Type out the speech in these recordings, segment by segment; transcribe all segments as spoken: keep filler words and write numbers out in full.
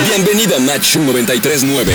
Bienvenida a Match noventa y tres nueve.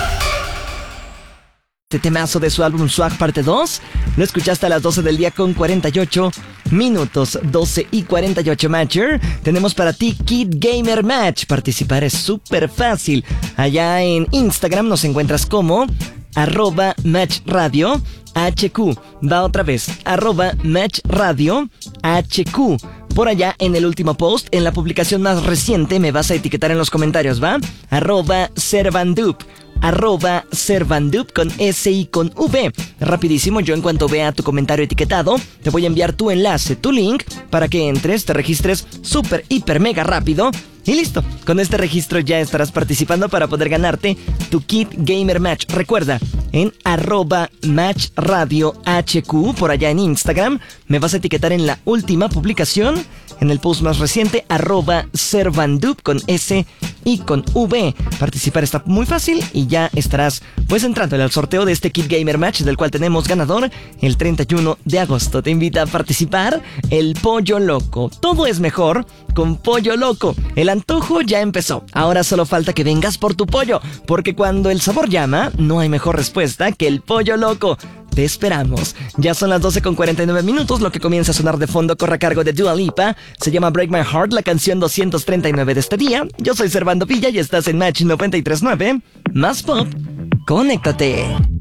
Este temazo de su álbum Swag parte dos lo escuchaste a las doce del día con cuarenta y ocho minutos. Doce y cuarenta y ocho, Matcher. Tenemos para ti Kid Gamer Match. Participar es súper fácil. Allá en Instagram nos encuentras como arroba Match Radio H Q. Va otra vez, arroba Match Radio H Q. Por allá en el último post, en la publicación más reciente, me vas a etiquetar en los comentarios, ¿va? Arroba Servandup. Arroba Servandup con S y con V. Rapidísimo, yo en cuanto vea tu comentario etiquetado, te voy a enviar tu enlace, tu link, para que entres, te registres súper, hiper, mega rápido. Y listo, con este registro ya estarás participando para poder ganarte tu Kid Gamer Match. Recuerda, en arroba Match Radio H Q, por allá en Instagram, me vas a etiquetar en la última publicación, en el post más reciente, arroba Servandup con S y con V. Participar está muy fácil y ya estarás pues entrando en el sorteo de este Kid Gamer Match, del cual tenemos ganador el treinta y uno de agosto. Te invita a participar el Pollo Loco. Todo es mejor con Pollo Loco. El antojo ya empezó. Ahora solo falta que vengas por tu pollo, porque cuando el sabor llama, no hay mejor respuesta que el Pollo Loco. Te esperamos. Ya son las doce con cuarenta y nueve minutos. Lo que comienza a sonar de fondo corre a cargo de Dua Lipa. Se llama Break My Heart, la canción doscientos treinta y nueve de este día. Yo soy Servando Villa y estás en Match noventa y tres nueve. Más pop. Conéctate.